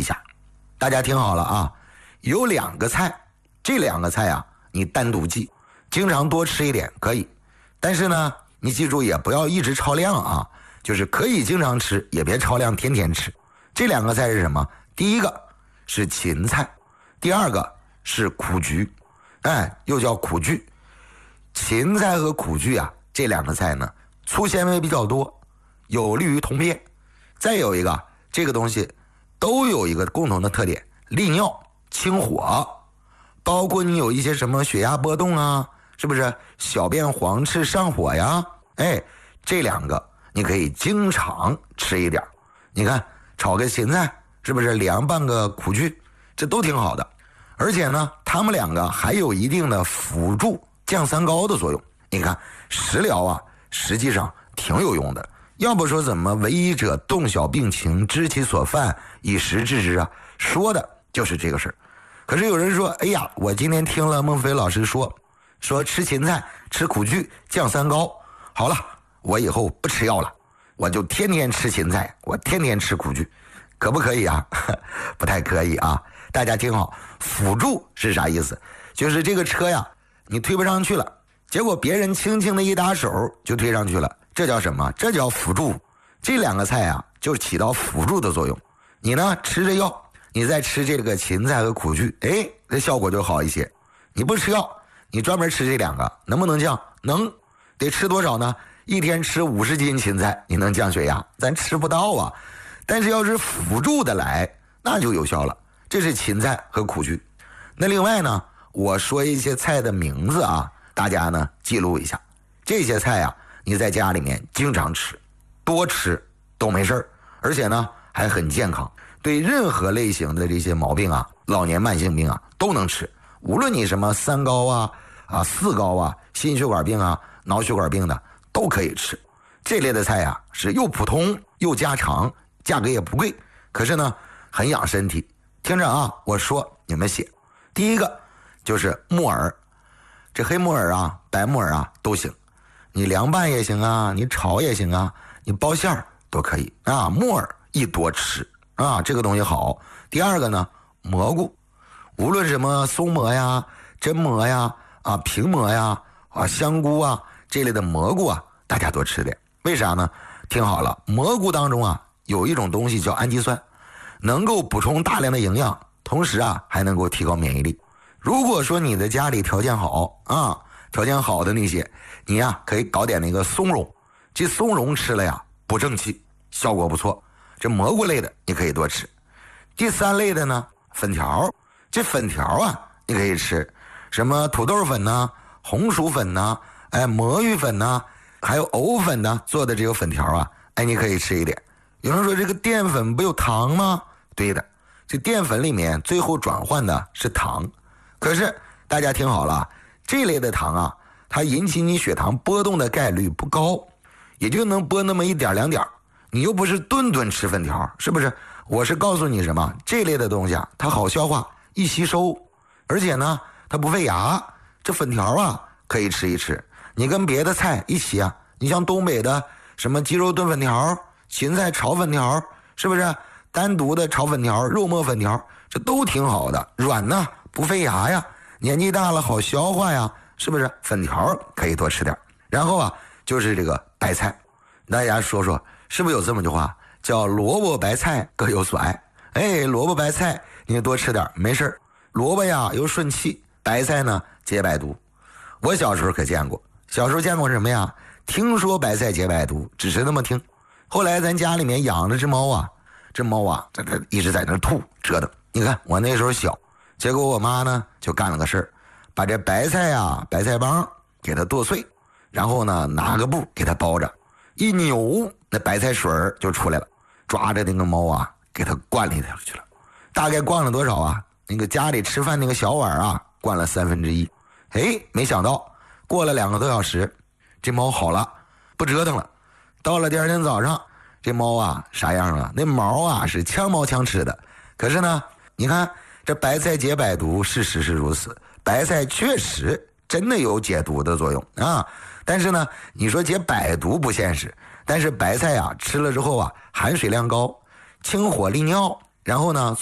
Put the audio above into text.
一下。大家听好了啊，有2个菜，这2个菜啊你单独记，经常多吃一点可以，但是呢你记住也不要一直超量啊，就是可以经常吃，也别超量天天吃。这2个菜是什么？第一个是芹菜，第二个是苦苣，又叫苦苣。芹菜和苦苣啊，这2个菜呢，粗纤维比较多，有利于通便。再有一个，这个东西都有一个共同的特点，利尿清火，包括你有一些什么血压波动啊，是不是小便黄赤上火呀？这2个你可以经常吃一点。你看炒个芹菜，是不是凉拌个苦苣，这都挺好的。而且呢，它们2个还有一定的辅助降三高的作用。你看食疗啊，实际上挺有用的。要不说怎么为医者洞晓病情，知其所犯，以时治之啊，说的就是这个事儿。可是有人说，哎呀，我今天听了孟非老师说吃芹菜吃苦苣降三高，好了，我以后不吃药了，我就天天吃芹菜，我天天吃苦苣，可不可以啊？不太可以啊。大家听好，辅助是啥意思？就是这个车呀，你推不上去了，结果别人轻轻的一打手就推上去了，这叫什么？这叫辅助。这2个菜啊，就起到辅助的作用。你呢吃着药，你再吃这个芹菜和苦苣，这效果就好一些。你不吃药，你专门吃这2个，能不能降？能。得吃多少呢？一天吃50斤芹菜，你能降血压？咱吃不到啊。但是要是辅助的来，那就有效了。这是芹菜和苦苣。那另外呢，我说一些菜的名字啊，大家呢记录一下。这些菜啊，你在家里面经常吃，多吃都没事儿，而且呢还很健康，对任何类型的这些毛病啊，老年慢性病啊都能吃。无论你什么3高啊、4高啊、心血管病啊、脑血管病的都可以吃。这类的菜啊是又普通又家常，价格也不贵，可是呢很养身体。听着啊，我说你们写。第一个就是木耳，这黑木耳啊、白木耳啊都行，你凉拌也行啊，你炒也行啊，你包馅儿都可以啊。木耳一多吃啊，这个东西好。第二个呢，蘑菇，无论什么松蘑呀、榛蘑呀、平蘑呀、香菇啊这类的蘑菇啊，大家多吃点。为啥呢？听好了，蘑菇当中啊有一种东西叫氨基酸，能够补充大量的营养，同时啊还能够提高免疫力。如果说你的家里条件好啊，条件好的那些，你呀可以搞点那个松茸，这松茸吃了呀补正气，效果不错。这蘑菇类的你可以多吃。第3类的呢，粉条，这粉条啊你可以吃，什么土豆粉呐、红薯粉呐、魔芋粉呐，还有藕粉呐做的这个粉条啊，你可以吃一点。有人说这个淀粉不有糖吗？对的，这淀粉里面最后转换的是糖。可是大家听好了，这类的糖啊，它引起你血糖波动的概率不高，也就能波那么1点2点。你又不是顿顿吃粉条，是不是？我是告诉你什么，这类的东西啊，它好消化易吸收，而且呢它不费牙。这粉条啊可以吃一吃，你跟别的菜一起啊，你像东北的什么鸡肉炖粉条、芹菜炒粉条，是不是单独的炒粉条、肉末粉条，这都挺好的，软呢不费牙呀，年纪大了好消化呀，是不是？粉条可以多吃点。然后啊就是这个白菜，大家说说是不是有这么句话叫萝卜白菜各有所爱？萝卜白菜你多吃点没事，萝卜呀又顺气，白菜呢解百毒。我小时候可见过，小时候见过什么呀？听说白菜解百毒，只是那么听。后来咱家里面养了只猫啊，这猫啊这一直在那吐折腾。你看我那时候小，结果我妈呢就干了个事儿，把这白菜啊白菜帮给它剁碎，然后呢拿个布给它包着，一扭那白菜水就出来了，抓着那个猫啊给它灌里头去了。大概灌了多少啊？那个家里吃饭那个小碗啊灌了1/3。没想到过了2个多小时，这猫好了，不折腾了。到了第2天早上，这猫啊啥样啊？那毛啊是枪毛枪吃的。可是呢，你看这白菜解百毒，事实是如此，白菜确实真的有解毒的作用啊。但是呢，你说解百毒不现实。但是白菜啊吃了之后啊，含水量高，清火利尿，然后呢